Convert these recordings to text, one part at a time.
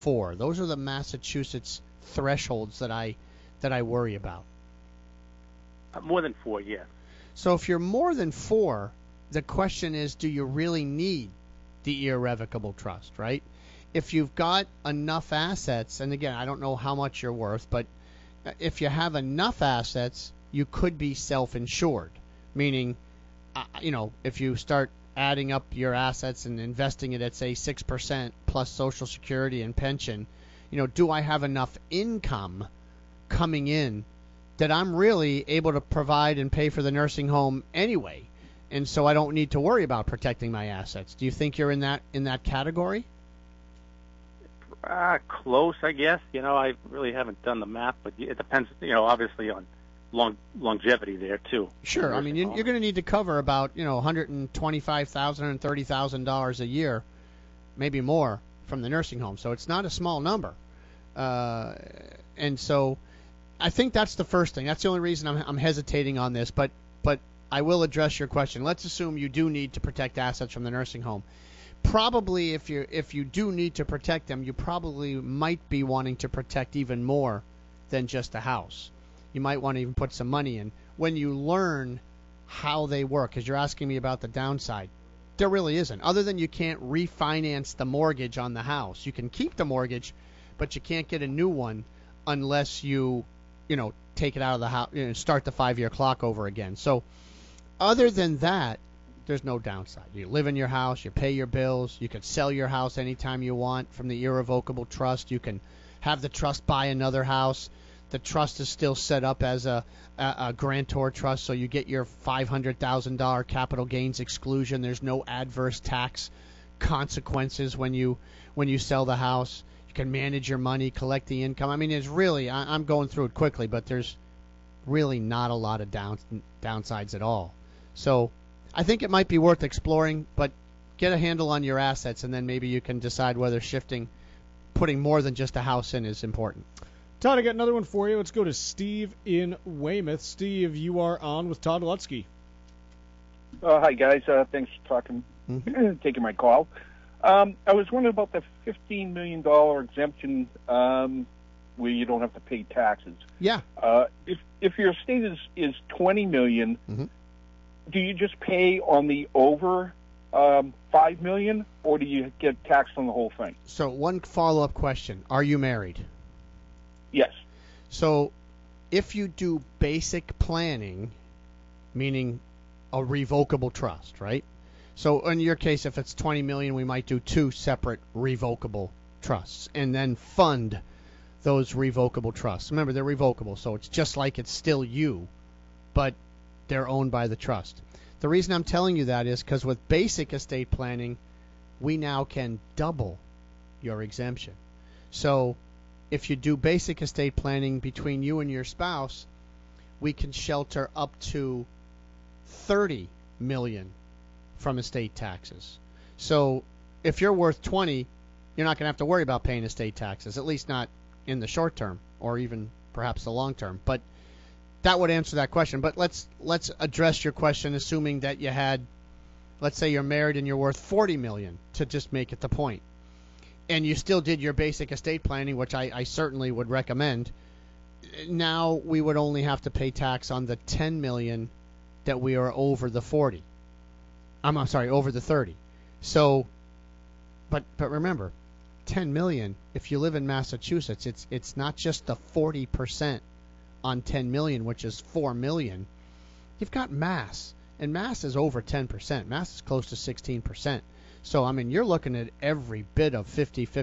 4. Those are the Massachusetts thresholds that I worry about. More than 4, yes. So if you're more than 4, the question is, do you really need the irrevocable trust, right? If you've got enough assets, and again, I don't know how much you're worth, but if you have enough assets, you could be self-insured, meaning, if you start adding up your assets and investing it at, say, 6% plus Social Security and pension, do I have enough income coming in that I'm really able to provide and pay for the nursing home anyway, and so I don't need to worry about protecting my assets? Do you think you're in that category? Close, I guess. I really haven't done the math, but it depends, obviously on longevity there too. Sure. I mean, you're going to need to cover about $125,000 and $30,000 a year, maybe more, from the nursing home. So it's not a small number, and so I think that's the first thing. That's the only reason I'm hesitating on this. But I will address your question. Let's assume you do need to protect assets from the nursing home. Probably, if you do need to protect them, you probably might be wanting to protect even more than just a house. You might want to even put some money in. When you learn how they work, because you're asking me about the downside, there really isn't. Other than you can't refinance the mortgage on the house. You can keep the mortgage, but you can't get a new one unless you take it out of the house, start the 5-year clock over again. So other than that, there's no downside. You live in your house, you pay your bills, you can sell your house anytime you want from the irrevocable trust. You can have the trust buy another house. The trust is still set up as a grantor trust, so you get your $500,000 capital gains exclusion. There's no adverse tax consequences when you sell the house. You can manage your money, collect the income. I mean, it's really, I'm going through it quickly, but there's really not a lot of downsides at all. So I think it might be worth exploring, but get a handle on your assets, and then maybe you can decide whether putting more than just a house in is important. Todd, I got another one for you. Let's go to Steve in Weymouth. Steve, you are on with Todd Lutzke. Hi, guys. Thanks for taking my call. I was wondering about the $15 million exemption where you don't have to pay taxes. Yeah. If your estate is $20 million, do you just pay on the over $5 million, or do you get taxed on the whole thing? So one follow-up question. Are you married? Yes. So if you do basic planning, meaning a revocable trust, right? So in your case, if it's $20 million, we might do 2 separate revocable trusts and then fund those revocable trusts. Remember, they're revocable, so it's just like it's still you, but they're owned by the trust. The reason I'm telling you that is because with basic estate planning, we now can double your exemption. So if you do basic estate planning between you and your spouse, we can shelter up to $30 million from estate taxes. So if you're worth 20, you're not going to have to worry about paying estate taxes, at least not in the short term or even perhaps the long term. But that would answer that question. But let's address your question, assuming that you had, let's say you're married and you're worth $40 million, to just make it the point, and you still did your basic estate planning, which I certainly would recommend. Now we would only have to pay tax on the $10 million that we are over the 40. I'm sorry, over the 30. So, but remember, $10 million. If you live in Massachusetts, it's not just the 40% on $10 million, which is $4 million. You've got Mass, and Mass is over 10%. Mass is close to 16%. So, I mean, you're looking at every bit of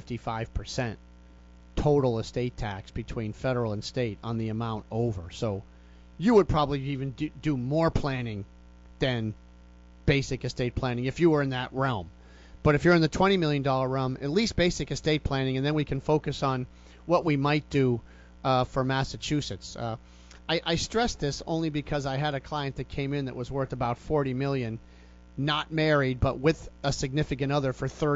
55% total estate tax between federal and state on the amount over. So you would probably even do more planning than basic estate planning if you were in that realm. But if you're in the $20 million realm, at least basic estate planning, and then we can focus on what we might do for Massachusetts. I stress this only because I had a client that came in that was worth about $40 million, not married, but with a significant other for 30